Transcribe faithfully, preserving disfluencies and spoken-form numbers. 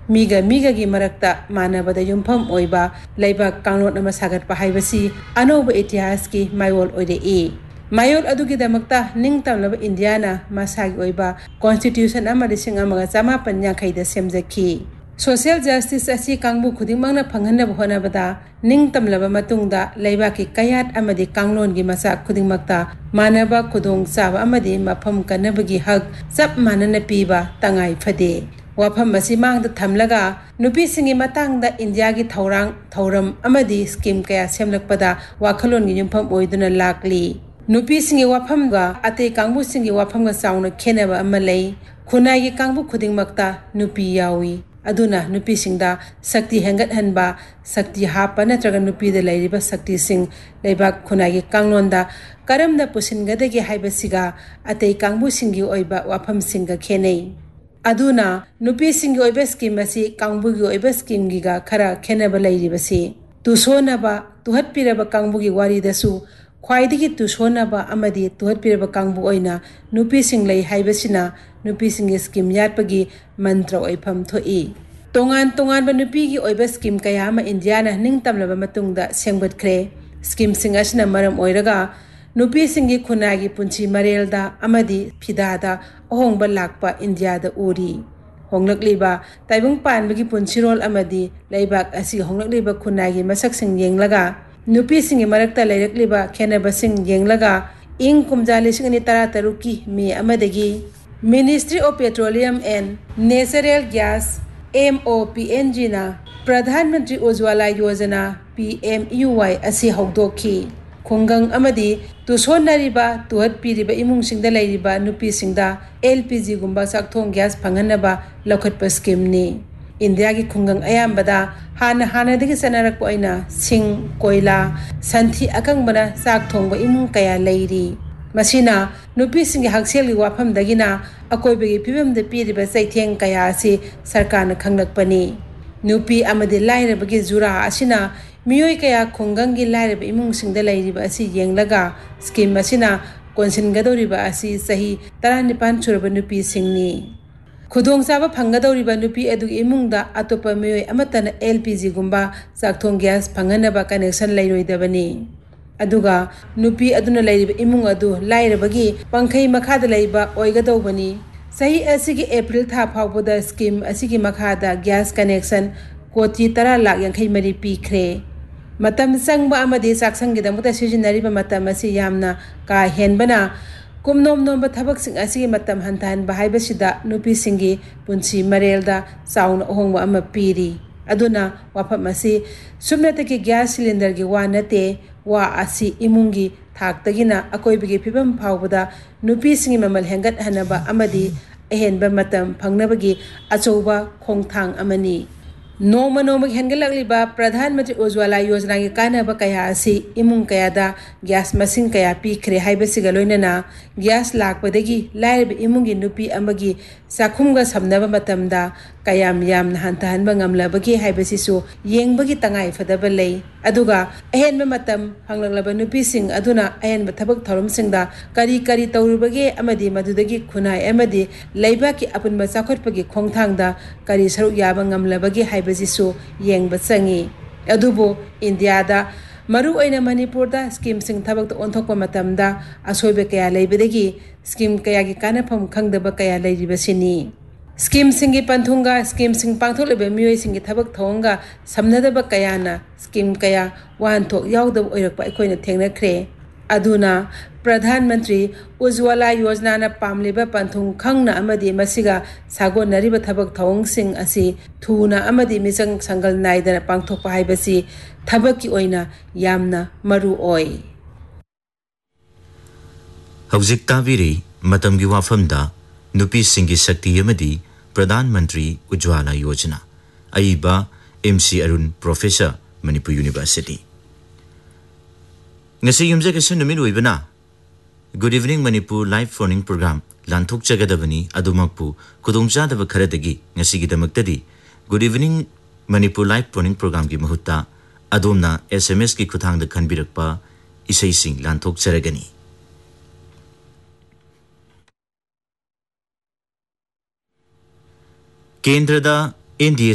मीगा मीगा की मरक्ता मानबदा युमफम ओइबा लेबाक कांगलोन अमा सागतपा हाइबसी अनोब इतिहास की मायोल ओइरे ए मायोल अदुगी दमक्ता निंगतमलब इंडियाना मासागी ओइबा कॉन्स्टिट्यूशन अमा लिसिंग अमागा चमापन याखैदा सेमजखी सोशल जस्टिस असी कांगबु खुदिंगमंगना फंगहनब होनबदा निंगतमलब मतुंगदा लेबाकी कयात अमदी कांगलोन की मसा खुदिंगमक्ता मानबा खुदोंग चाबा अमदी मफम कनबगी हक चप मानना पीबा तंगाई फदे वाफम मसी मांगदा थमलगा नुपीसिंगी मतंगदा इंडिया की थौरांग थौरम अमदी स्कीम कया सेमलकपदा वाखलोन की युमफम ओइदुना लाकली नुपीसिंगी वाफमगा अते कांगबुसिंगी वाफमगा चाउना खेनबा अमा लै खुनाई कांगबु खुदिंगमक्ता नुपी यावी अदुना नुपीसिंगदा शक्ति हेंगतहनबा शक्ति हापा नत्रगा नुपीदा लैरिबा शक्तिसिंग लेबाक खुनाई कांगलोनदा करमदा पुसिनगदगे हाइबसिगा अते कांगबुसिंगी ओइबा वाफमसिंगा खेनै अदुना नुपीसिंगी ओइबा स्कीम असी कांगबुगी ओइबा स्कीमगीगा खरा खेनबा लैरिबसी तुसोनबा तुहतपिरबा कांगबुगी वारीदसु ख्वाइदगी तुसोनबा अमदी तुहतपिरबा कांगबु ओइना नुपीसिंग लै हाइबसिना नुपीसिंगी स्कीम यातपगी मंत्र ओइफम थोई तोंगान तोंगानबा नुपीगी ओइबा स्कीम कया अमा इंडियाना निंगतमलबा मतुंगदा सेंगबतख्रे स्कीम सिंग असिना मरम ओइरगा नुपीसिंगी खुनागी पुंची मरेलदा अमदी फिदादा अहोंगबा लाकपा इंडियादा उरी होंगलकलिबा ताइबुंग पानबगी पुंचिरोल अमदी लेबाक असि होंगलकलिबा खुनागी मसकसिंग येंगलगा नुपीसिंगी मरक्ता लेरकलिबा खेनबसिंग येंगलगा इंग कुमजा लिसिंग अनि तरा तरुकी मे अमदगी ministry of petroleum and natural gas M O P N G ना प्रधानमंत्री उज्ज्वला योजना पी एम यू वाई असि हौदोखी खुंगंग अमदी तुसोनरिबा तुहत पीरिबा इमुंगसिंगदा लैरिबा नुपीसिंगदा L P G गुंबा साक्थोंग gas फंगनबा लौखटपा स्कीमनी India की खुंगंग अयामबदा हाना हानादगी सनरकपा ओइना सिंग कोयला संथि अकंगबना साक्थोंगबा इमुंग कया लैरी मसीना नुपीसिंगी हक्सेलगी वाफमदगिना अकोइबगी फिबमदा पीरिबा चैथेंग कया असि सरकारना खंगलकपनी नुपी अमदी लाइरबगी जुरा असिना मियोय कया खुंगंगी लाइरबा इमुंगसिंगदा लैरिबा असि येंगलगा स्कीम असिना कोनसिनगदौरिबा असि सही तरानिपान सुरबा नुपीसिंगनी खुदोंचाबा फंगदौरिबा नुपी अदुगी इमुंगदा अतोपा मियोय अमतना L P G गुंबा चाक्थोंग gas फंगनबा connection लैरोइदबनी अदुगा नुपी अदुना लैरिबा इमुंग अदु लाइरबगी पंखै मखादा लैबा ओइगदौबनी सही असिगी अप्रैल था फाउबदा स्कीम असिगी मखादा गैस कनेक्शन कोटी तरा लाख यांखै मरी पीख्रे मतम संगबा अमदी चाक्संगीदमता सिजिनरिबा मतम असि यामना का हेनबना कुमनोम नोंबा थबकसिंग असिगी मतम हंथाहनबा हाइबसिदा नुपीसिंगी पुंसी मरेलदा चाउना अहोंगबा अमा पीरी अदुना वाफम असि सुमनतकी गैस सिलेंडर की वा नते वा असि इमुंगी थाक्तगिना अकोइबगी फिबम फाउबदा नुपीसिंगी ममल हेंगत हनबा अमदी अहेनबा मतम फंगनबगी अचौबा खोंगथांग अमनी नोम नोम हेंगलकलिबा प्रधानमंत्री उज्ज्वला योजना की कानबा कया असि इमुंग कयादा गैस मसिंग कया पीख्रे हाइबसिगा लोइनना गैस लाकपदगी लाइरब इमुंगी नुपी अमगी चाखुमगा समनबा मतमदा कयाम यामना हंतहनबा ngamlabagi हाइबसिसु येंगबगी तंगाई फदबा लै अदुगा अहेनबा मतम फंगलकलबा नुपीसिंग अदुना अहेनबा थबक थौरमसिंगदा करी करी तौरुबगे अमदी मदुदगी खुनाई अमदी लैबाकी अपुनबा चाखोटपगी खोंगथांगदा करी सरुक याबा ngamlabagi हाइबसिसु येंगबा चंगी अदुबो इंडियादा मरु ओइना मणिपुरदा स्कीम सिंग थबक ओंथोकपा मतमदा असोइबा कया लैबदगी स्कीम कयागी कानफम खंगदबा कया लैरिबसिनी स्कीम सिंगी पंथुंगा स्कीम सिंग पांथोकलिबा मियोय सिंगी थबक थौंगा समनदबा कयाना स्कीम कया वाहनथोक यावदब ओइरकपा अखोइना थेंगनख्रे अदुना प्रधानमंत्री उज्ज्वला योजना ना पामलिबा पंथुंग खंगना अमदी मसिगा सागोनरिबा थबक थौंगसिंग असि थुना अमदी मिजंग संगल नाइदना पांथोकपा हाइबसि थबकी ओइना यामना मरु ओइ हौजिक ताबिरी मतमगी वाफमदा नुपी सिंगी शक्ति यमदी प्रधानमंत्री उज्ज्वला योजना अइबा M C Arun professor Manipur university ngasi yumje kese numit oibana good evening manipur live phoning program lanthok chagadabani adumakpu khudongcha daba kharadagi ngasi gi damaktadi good evening manipur live phoning program gi mahutta adomna sms ki khuthang da khanbirakpa isai sing lanthok charagani kendra da india